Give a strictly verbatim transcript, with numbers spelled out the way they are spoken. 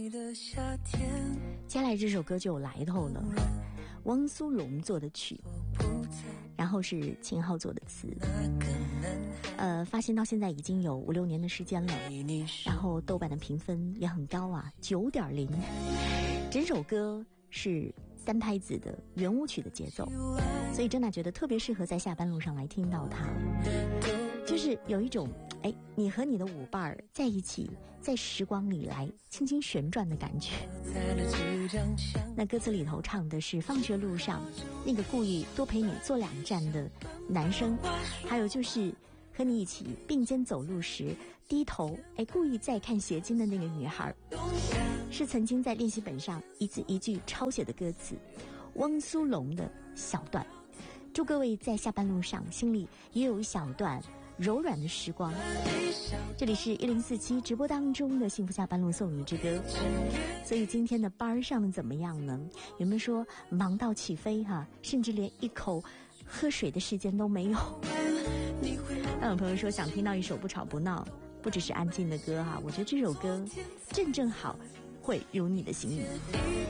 接下来这首歌就有来头了，汪苏泷做的曲，然后是秦昊做的词，呃，发行到现在已经有五六年的时间了，然后豆瓣的评分也很高啊，九点零。整首歌是三拍子的圆舞曲的节奏，所以真的觉得特别适合在下班路上来听到它，就是有一种哎，你和你的舞伴儿在一起，在时光里来轻轻旋转的感觉。那歌词里头唱的是放学路上那个故意多陪你坐两站的男生，还有就是和你一起并肩走路时低头哎故意在看鞋巾的那个女孩，是曾经在练习本上一字一句抄写的歌词，汪苏泷的小段。祝各位在下班路上心里也有一小段柔软的时光。这里是一零四七直播当中的幸福下班路送你之歌。所以今天的班上的怎么样呢？有没有说忙到起飞哈、啊，甚至连一口喝水的时间都没有？那有朋友说想听到一首不吵不闹不只是安静的歌哈、啊，我觉得这首歌正正好会入你的心里。